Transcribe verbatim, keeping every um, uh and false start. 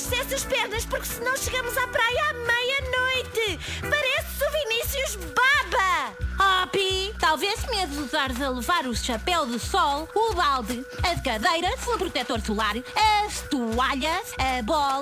encoste essas pernas, porque senão chegamos à praia à meia-noite. Parece o Vinícius Baba. Oh, Pi, talvez medo de usares a levar o chapéu de sol, o balde, as cadeiras, o protetor solar, as toalhas, a bola